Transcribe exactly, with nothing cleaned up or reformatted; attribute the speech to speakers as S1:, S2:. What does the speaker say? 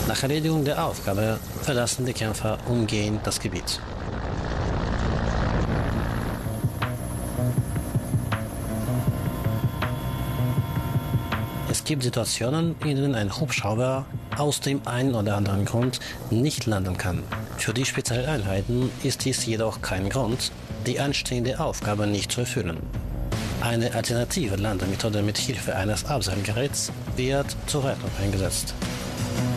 S1: Nach Erledigung der Aufgabe verlassen die Kämpfer umgehend das Gebiet. Es gibt Situationen, in denen ein Hubschrauber aus dem einen oder anderen Grund nicht landen kann. Für die Spezialeinheiten ist dies jedoch kein Grund, die anstehende Aufgabe nicht zu erfüllen. Eine alternative Landemethode mit Hilfe eines Abseilgeräts wird zur Rettung eingesetzt.